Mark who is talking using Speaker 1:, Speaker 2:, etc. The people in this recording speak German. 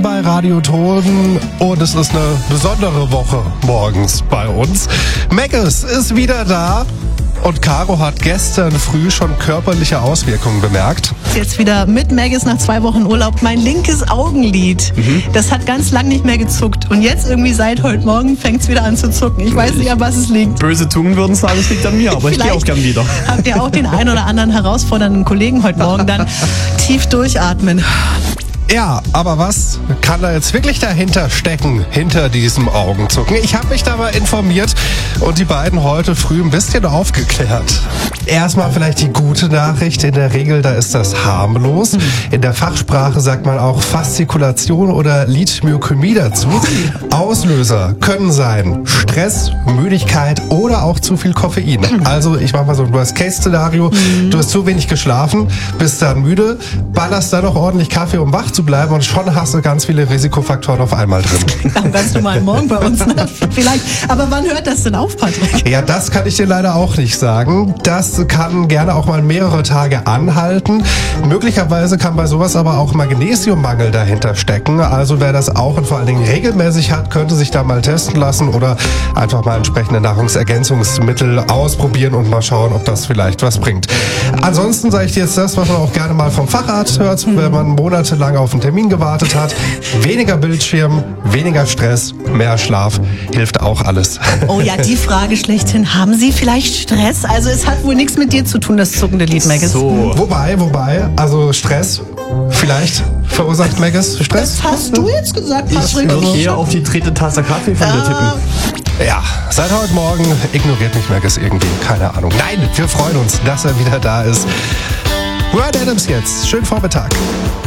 Speaker 1: Bei Radioton und es ist eine besondere Woche morgens bei uns. Meggis ist wieder da und Caro hat gestern früh schon körperliche Auswirkungen bemerkt.
Speaker 2: Jetzt wieder mit Meggis nach 2 Wochen Urlaub. Mein linkes Augenlid, das hat ganz lang nicht mehr gezuckt. Und jetzt irgendwie seit heute Morgen fängt es wieder an zu zucken. Ich weiß nicht, an was es liegt.
Speaker 3: Böse Zungen würden sagen, es liegt an mir, aber ich gehe auch gern wieder.
Speaker 2: Habt ihr auch den einen oder anderen herausfordernden Kollegen heute Morgen dann tief durchatmen?
Speaker 1: Ja, aber was kann da jetzt wirklich dahinter stecken, hinter diesem Augenzucken? Ich habe mich da mal informiert und die beiden heute früh ein bisschen aufgeklärt. Erstmal vielleicht die gute Nachricht. In der Regel, da ist das harmlos. In der Fachsprache sagt man auch Faszikulation oder Lidmyokämie dazu. Auslöser können sein Stress, Müdigkeit oder auch zu viel Koffein. Also ich mache mal so ein Worst-Case-Szenario. Du hast zu wenig geschlafen, bist dann müde, ballerst dann noch ordentlich Kaffee, um wach zu bleiben und schon hast du ganz viele Risikofaktoren auf einmal drin.
Speaker 2: Am ganz normalen Morgen bei uns, ne? Vielleicht. Aber wann hört das denn auf, Patrick?
Speaker 1: Ja, das kann ich dir leider auch nicht sagen. Das kann gerne auch mal mehrere Tage anhalten. Möglicherweise kann bei sowas aber auch Magnesiummangel dahinter stecken. Also wer das auch und vor allen Dingen regelmäßig hat, könnte sich da mal testen lassen oder einfach mal entsprechende Nahrungsergänzungsmittel ausprobieren und mal schauen, ob das vielleicht was bringt. Ansonsten sage ich dir jetzt das, was man auch gerne mal vom Facharzt hört, wenn man monatelang auf einen Termin gewartet hat. Weniger Bildschirm, weniger Stress, mehr Schlaf, hilft auch alles.
Speaker 2: Oh ja, die Frage schlechthin. Haben Sie vielleicht Stress? Also es hat wohl nichts mit dir zu tun, das zuckende Lied, Meggis.
Speaker 3: So.
Speaker 1: Wobei, also Stress, vielleicht verursacht Meggis Stress?
Speaker 2: Das hast du jetzt gesagt,
Speaker 3: Ich
Speaker 2: Patrick.
Speaker 3: würde eher auf die dritte Tasse Kaffee von dir tippen.
Speaker 1: Ja, seit heute Morgen ignoriert mich Meggis irgendwie, keine Ahnung. Nein, wir freuen uns, dass er wieder da ist. Bryan Adams jetzt, schönen Vormittag.